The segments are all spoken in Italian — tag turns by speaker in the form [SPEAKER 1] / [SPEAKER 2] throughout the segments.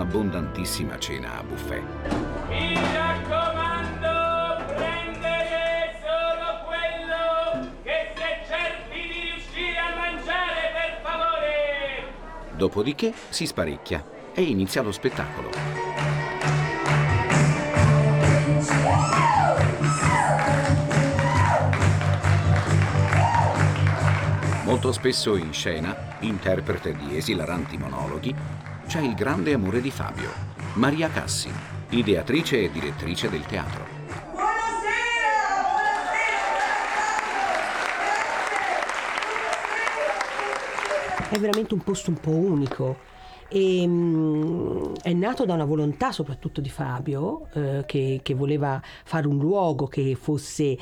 [SPEAKER 1] un'abbondantissima cena a buffet.
[SPEAKER 2] Mi raccomando, prendere solo quello che se certi di riuscire a mangiare, per favore!
[SPEAKER 1] Dopodiché si sparecchia e inizia lo spettacolo. Molto spesso in scena, interprete di esilaranti monologhi, c'è il grande amore di Fabio, Maria Cassi, ideatrice e direttrice del teatro.
[SPEAKER 3] È veramente un posto un po' unico e è nato da una volontà soprattutto di Fabio che voleva fare un luogo che fosse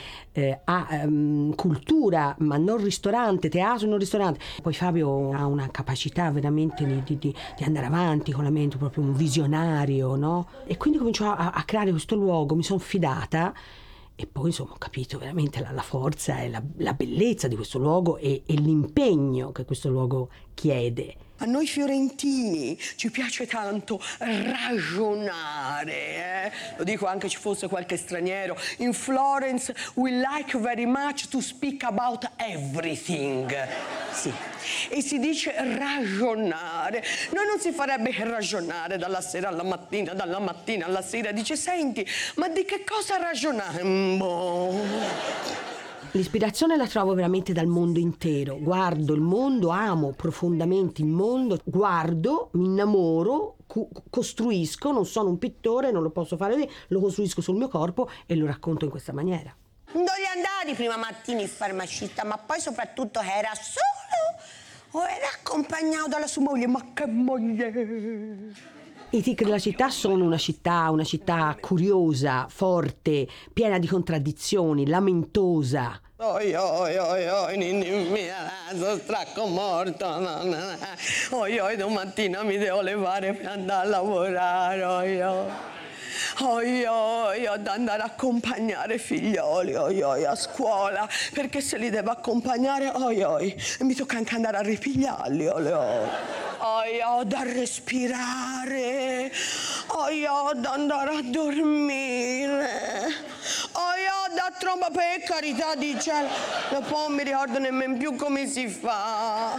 [SPEAKER 3] cultura ma non ristorante, teatro non ristorante. Poi Fabio ha una capacità veramente di andare avanti con la mente, proprio un visionario, no? E quindi cominciò a creare questo luogo, mi sono fidata. E poi insomma ho capito veramente la forza e la bellezza di questo luogo e l'impegno che questo luogo chiede.
[SPEAKER 4] A noi fiorentini ci piace tanto ragionare, Lo dico anche ci fosse qualche straniero. In Florence we like very much to speak about everything. Sì. E si dice ragionare. Noi non si farebbe ragionare dalla sera alla mattina, dalla mattina alla sera. Dice, senti, ma di che cosa ragionare?
[SPEAKER 3] L'ispirazione la trovo veramente dal mondo intero. Guardo il mondo, amo profondamente il mondo, guardo, mi innamoro, costruisco, non sono un pittore, non lo posso fare lì, lo costruisco sul mio corpo e lo racconto in questa maniera.
[SPEAKER 5] Non gli andava prima mattina in farmacista, ma poi soprattutto era solo o era accompagnato dalla sua moglie. Ma che moglie!
[SPEAKER 3] I Tigri della città sono una città curiosa, forte, piena di contraddizioni, lamentosa.
[SPEAKER 4] Oi, oi, oi, oi, ninni mia, sono stracomorto. Oi, oi, domattina mi devo levare per andare a lavorare. Oi, oi. Oi, oi, ho da andare a accompagnare figlioli, oi, oi, a scuola, perché se li devo accompagnare, oi, oi, e mi tocca anche andare a ripigliarli, oi, oi. Ho da respirare, ho da andare a dormire, ho da tromba, per carità di cielo, dopo non mi ricordo nemmeno più come si fa.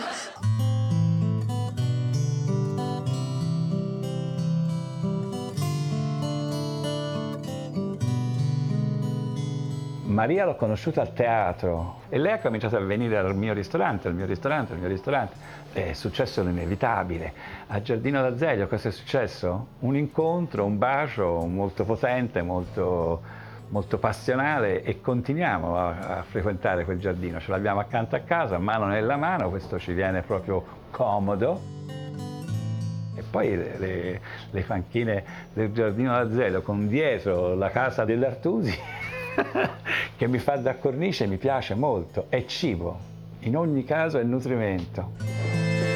[SPEAKER 6] Maria l'ho conosciuta al teatro e lei ha cominciato a venire al mio ristorante. È successo l'inevitabile. A Giardino d'Azeglio cosa è successo? Un incontro, un bacio molto potente, molto passionale e continuiamo a frequentare quel giardino. Ce l'abbiamo accanto a casa, mano nella mano, questo ci viene proprio comodo. E poi le panchine del Giardino d'Azeglio con dietro la casa dell'Artusi che mi fa da cornice, mi piace molto. È cibo, in ogni caso è nutrimento.